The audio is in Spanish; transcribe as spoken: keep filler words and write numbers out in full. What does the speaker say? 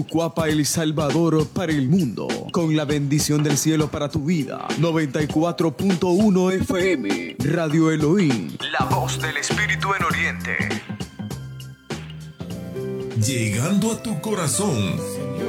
Cuapa El Salvador para el mundo, con la bendición del cielo para tu vida. noventa y cuatro punto uno F M, Radio Elohim, la voz del Espíritu en Oriente. Llegando a tu corazón,